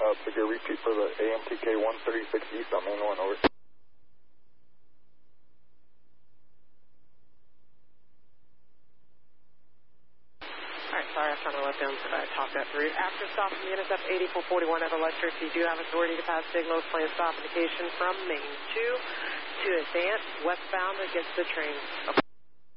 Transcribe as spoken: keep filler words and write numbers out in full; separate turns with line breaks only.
Uh, figure repeat for the A M T K one thirty-six East on main one, over.
Alright, sorry, I was trying to let them uh, talk that through. After stopping the Intercept eighty-four forty-one at Electric, you do have authority to pass signals, plan stop indication from main two to advance westbound against the train.